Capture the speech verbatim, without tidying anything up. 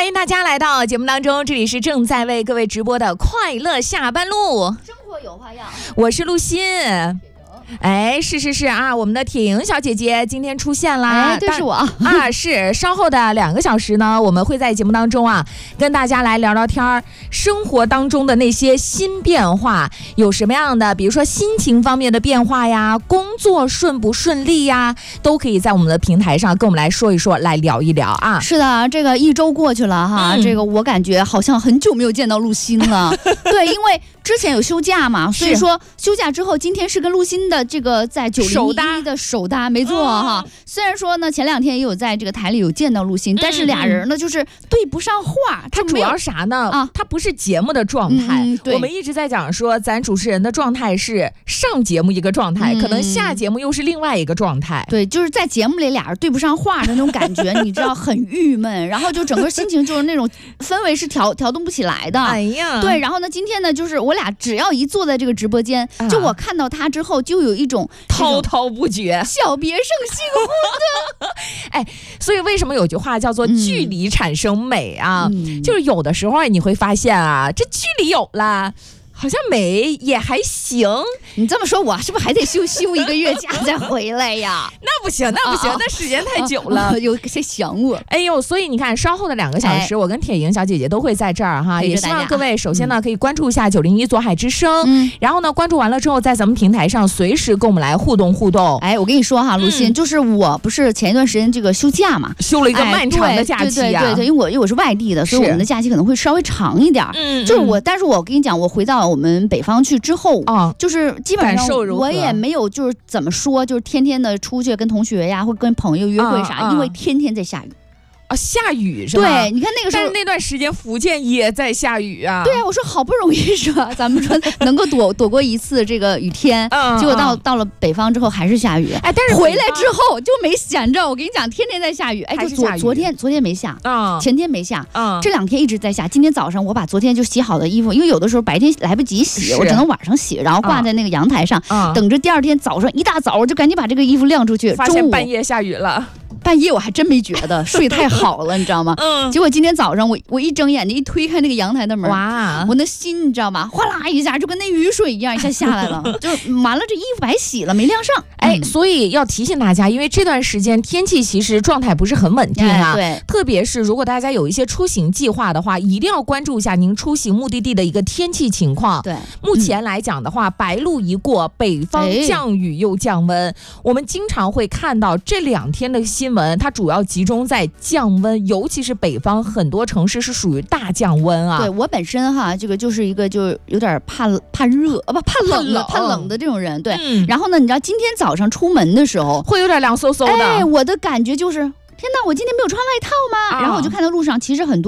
迎大家来到节目当中，这里是正在为各位直播的快乐下班路， 生活有花样， 我是陆欣。哎，是是是啊，我们的铁莹小姐姐今天出现啦！ 哎，对，是我啊，是稍后的两个小时呢，我们会在节目当中啊，跟大家来聊聊天儿，生活当中的那些新变化有什么样的，比如说心情方面的变化呀，工作顺不顺利呀，都可以在我们的平台上跟我们来说一说，来聊一聊啊。 是的，这个一周过去了哈，嗯、这个我感觉好像很久没有见到陆欣了。对，因为之前有休假嘛，所以说休假之后，今天是跟陆欣的这个在九零一的首搭，没错哈。嗯、虽然说呢，前两天也有在这个台里有见到陆欣，嗯、但是俩人呢就是对不上话。 他主要啥呢？啊，他不是节目的状态。嗯、我们一直在讲说，咱主持人的状态是上节目一个状态，嗯、可能下节目又是另外一个状态。 对，就是在节目里俩人对不上话的那种感觉，你知道很郁闷，然后就整个心情就是那种氛围是调调动不起来的。 哎呀， 对，然后呢，今天呢，就是我俩只要一坐在这个直播间，啊、就我看到他之后，就有一种滔滔不绝， 小别胜新婚的。 哎，所以为什么有句话叫做距离产生美啊？嗯、就是有的时候你会发现啊，这距离有了。好像美也还行， 你这么说，我是不是还得休休一个月假再回来呀？ 那不行，那不行，哦、那时间太久了， 有谁想我？ 哎呦，所以你看，稍后的两个小时，哎、我跟铁莹小姐姐都会在这儿哈，也希望各位首先呢、嗯、可以关注一下九零一左海之声，嗯、然后呢关注完了之后，在咱们平台上随时跟我们来互动互动。 哎，我跟你说哈，陆欣，嗯、就是我不是前一段时间这个休假嘛， 休了一个漫长的假期啊， 哎、对, 对, 对, 对，因为我因为我是外地的，所以我们的假期可能会稍微长一点。嗯，就是我，但是我跟你讲，我回到我们北方去之后啊，就是基本上我也没有就是怎么说，就是天天的出去跟同学呀，或跟朋友约会啥，啊啊、因为天天在下雨。 啊，下雨是吧？ 对，你看那个时候， 但是那段时间福建也在下雨啊。 对啊，我说好不容易说咱们说能够躲躲过一次这个雨天，嗯、结果到到了北方之后还是下雨。哎，但是回来之后就没闲着，我跟你讲，天天在下雨。哎，就昨昨天昨天没下，嗯、前天没下，嗯、这两天一直在下。今天早上我把昨天就洗好的衣服，因为有的时候白天来不及洗，我只能晚上洗，然后挂在那个阳台上，嗯、等着第二天早上一大早我就赶紧把这个衣服晾出去。 发现半夜下雨了。 半夜我还真没觉得，睡太好了，你知道吗？嗯。结果今天早上我我一睁眼睛一推开那个阳台的门，哇，我那心你知道吗？哗啦一下就跟那雨水一样，一下下来了，就完了，这衣服白洗了，没晾上。 哎，嗯、所以要提醒大家，因为这段时间天气其实状态不是很稳定啊。 哎、对。 特别是如果大家有一些出行计划的话，一定要关注一下您出行目的地的一个天气情况。 对。 目前来讲的话，嗯、白露一过，北方降雨又降温，哎、我们经常会看到这两天的新闻。它主要集中在降温，尤其是北方很多城市是属于大降温啊。 对，我本身哈，这个就是一个就有点怕怕热啊，不怕冷的怕冷的这种人。对，嗯、然后呢，你知道今天早上出门的时候会有点凉飕飕的。 哎，我的感觉就是天哪，我今天没有穿外套吗？啊、然后我就看到路上其实很多。